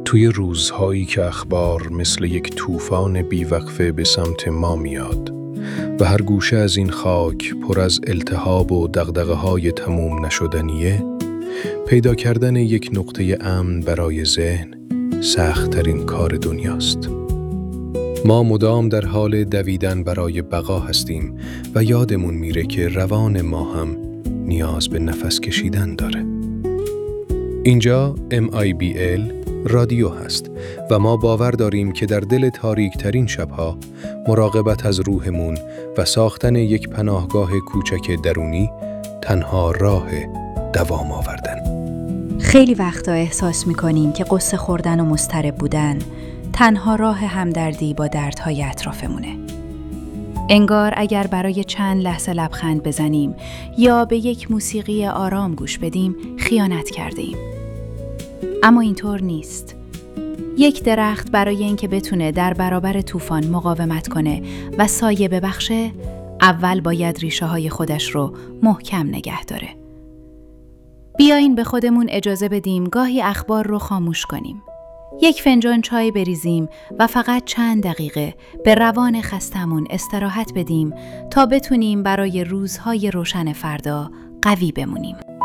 توی روزهایی که اخبار مثل یک طوفان بیوقفه به سمت ما میاد و هر گوشه از این خاک پر از التهاب و دغدغه‌های تموم نشدنیه، پیدا کردن یک نقطه امن برای ذهن سخت‌ترین کار دنیاست. ما مدام در حال دویدن برای بقا هستیم و یادمون میره که روان ما هم نیاز به نفس کشیدن داره. اینجا MIBL رادیو هست و ما باور داریم که در دل تاریک‌ترین شب‌ها مراقبت از روحمون و ساختن یک پناهگاه کوچک درونی تنها راه دوام آوردن. خیلی وقتا احساس می‌کنیم که قصه خوردن و مضطرب بودن تنها راه همدردی با دردهای اطرافمونه. انگار اگر برای چند لحظه لبخند بزنیم یا به یک موسیقی آرام گوش بدیم خیانت کردیم. اما اینطور نیست. یک درخت برای اینکه بتونه در برابر طوفان مقاومت کنه و سایه ببخشه، اول باید ریشه‌های خودش رو محکم نگه داره. بیاین به خودمون اجازه بدیم گاهی اخبار رو خاموش کنیم. یک فنجان چای بریزیم و فقط چند دقیقه به روان خستمون استراحت بدیم تا بتونیم برای روزهای روشن فردا قوی بمونیم.